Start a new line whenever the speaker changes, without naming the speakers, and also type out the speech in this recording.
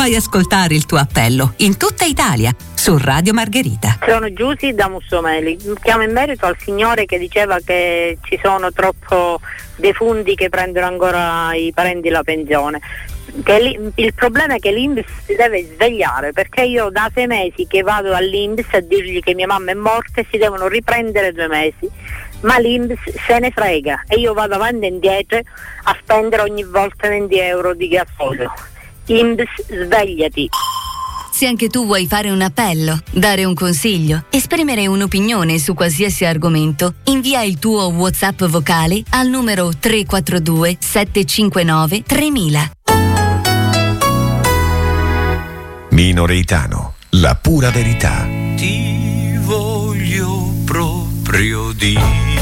Fai ascoltare il tuo appello in tutta Italia su Radio Margherita.
Sono Giusy da Mussomeli. Chiamo in merito al signore che diceva che ci sono troppo defunti che prendono ancora i parenti la pensione. Il problema è che l'INPS si deve svegliare, perché io da 6 mesi che vado all'INPS a dirgli che mia mamma è morta e si devono riprendere 2 mesi, ma l'INPS se ne frega e io vado avanti e indietro a spendere ogni volta 20 euro di gasolio. INPS, svegliati.
Se anche tu vuoi fare un appello, dare un consiglio, esprimere un'opinione su qualsiasi argomento, invia il tuo WhatsApp vocale al numero 342 759 3000.
Nino Reitano, la pura verità.
Ti voglio proprio dire.